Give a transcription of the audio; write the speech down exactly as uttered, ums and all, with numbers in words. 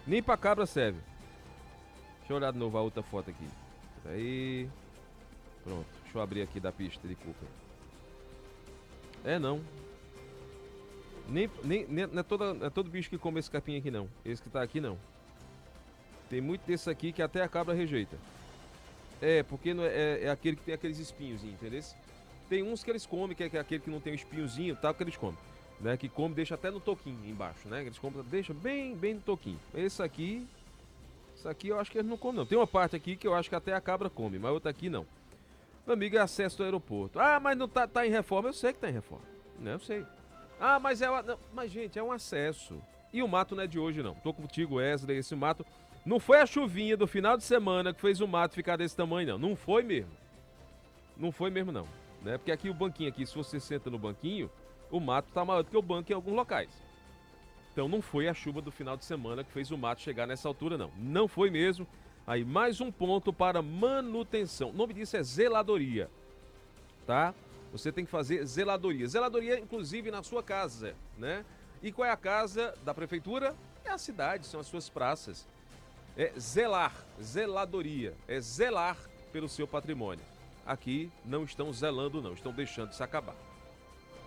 Nem pra cabra serve. Deixa eu olhar de novo a outra foto aqui. Peraí. Pronto. Deixa eu abrir aqui da pista de Cooper. É, não. Nem, nem, nem não, é toda, não é todo bicho que come esse capim aqui, não. Esse que tá aqui, não. Tem muito desse aqui que até a cabra rejeita. É, porque não é, é, é aquele que tem aqueles espinhos, entendeu? Tem uns que eles comem, que é, que é aquele que não tem o espinhozinho, tal, que eles comem. Né? Que come, deixa até no toquinho embaixo, né? Eles comem, deixa bem, bem no toquinho. Esse aqui... Isso aqui eu acho que eles não comem, não. Tem uma parte aqui que eu acho que até a cabra come, mas outra aqui não. Meu amigo, é acesso ao aeroporto. Ah, mas não tá, tá em reforma. Eu sei que tá em reforma. Né? Eu sei. Ah, mas é... Não, mas, gente, é um acesso. E o mato não é de hoje, não. Tô contigo, Wesley. Esse mato... Não foi a chuvinha do final de semana que fez o mato ficar desse tamanho, não. Não foi mesmo. Não foi mesmo, não. Né? Porque aqui o banquinho aqui, se você senta no banquinho, o mato tá maior do que o banco em alguns locais. Então não foi a chuva do final de semana que fez o mato chegar nessa altura, não. Não foi mesmo. Aí mais um ponto para manutenção. O nome disso é zeladoria. Tá? Você tem que fazer zeladoria. Zeladoria, inclusive, na sua casa, né? E qual é a casa da prefeitura? É a cidade, são as suas praças. É zelar, zeladoria, é zelar pelo seu patrimônio. Aqui não estão zelando não, estão deixando isso acabar.